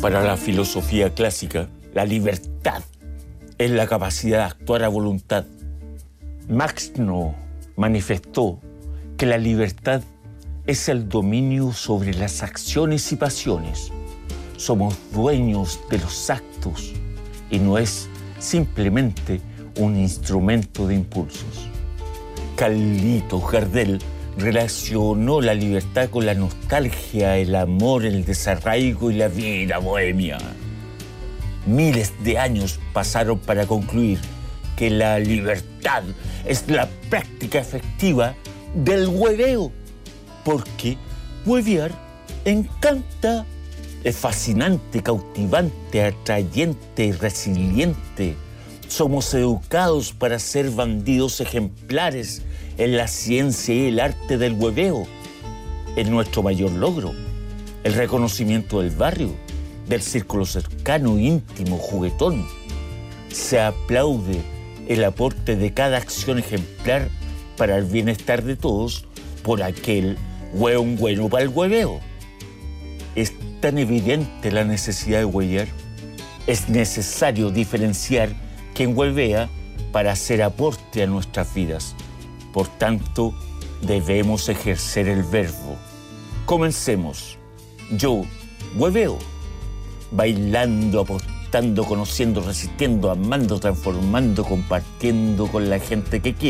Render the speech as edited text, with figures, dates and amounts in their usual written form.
Para la filosofía clásica, la libertad es la capacidad de actuar a voluntad. Maxno manifestó que la libertad es el dominio sobre las acciones y pasiones. Somos dueños de los actos y no es simplemente un instrumento de impulsos. Carlitos Gardel relacionó la libertad con la nostalgia, el amor, el desarraigo y la vida bohemia. Miles de años pasaron para concluir que la libertad es la práctica efectiva del hueveo, porque huevear encanta, es fascinante, cautivante, atrayente y resiliente. Somos educados para ser bandidos ejemplares en la ciencia y el arte del hueveo. Es nuestro mayor logro, el reconocimiento del barrio, del círculo cercano, íntimo, juguetón. Se aplaude el aporte de cada acción ejemplar para el bienestar de todos por aquel hueón bueno para el hueveo. Es tan evidente la necesidad de huevear. Es necesario diferenciar quien huevea para hacer aporte a nuestras vidas. Por tanto, debemos ejercer el verbo. Comencemos. Yo hueveo, bailando, apostando, conociendo, resistiendo, amando, transformando, compartiendo con la gente que quiero.